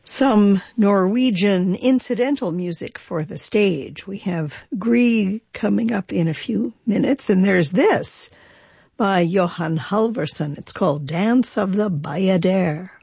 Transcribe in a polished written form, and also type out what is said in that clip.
Some Norwegian incidental music for the stage. We have Grieg coming up in a few minutes, and there's this by Johan Halvorsen. It's called Dance of the Bayadere.